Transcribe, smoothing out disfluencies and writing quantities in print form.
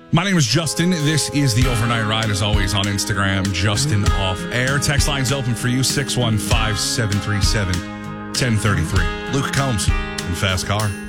My name is Justin. This is the Overnight Ride, as always, on Instagram, Justin Off Air. Text line's open for you, 615-737-1033. Luke Combs from Fast Car.